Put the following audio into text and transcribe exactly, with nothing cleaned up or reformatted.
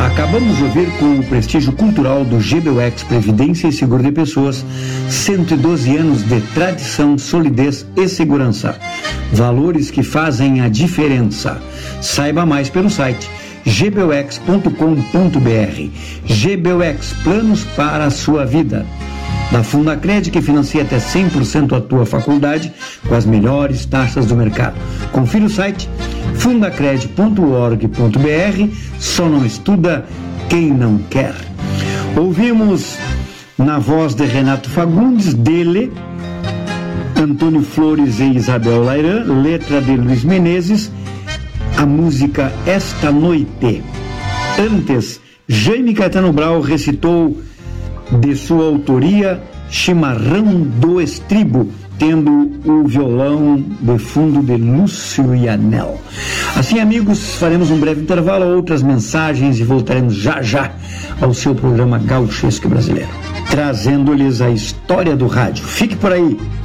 Acabamos de ouvir com o prestígio cultural do G B U X Previdência e Seguro de Pessoas, cento e doze anos de tradição, solidez e segurança. Valores que fazem a diferença. Saiba mais pelo site g b u x ponto com ponto b r. G B U X, planos para a sua vida. Da Fundacred, que financia até cem por cento a tua faculdade com as melhores taxas do mercado. Confira o site fundacred ponto org ponto b r. Só não estuda quem não quer. Ouvimos na voz de Renato Fagundes, dele, Antônio Flores e Isabel Lairan, letra de Luiz Menezes, a música Esta Noite. Antes, Jaime Caetano Brau recitou de sua autoria Chimarrão do Estribo, tendo o violão de fundo de Lúcio e Anel. Assim, amigos, faremos um breve intervalo, outras mensagens e voltaremos já já ao seu programa Gauchesco Brasileiro, trazendo-lhes a história do rádio. Fique por aí.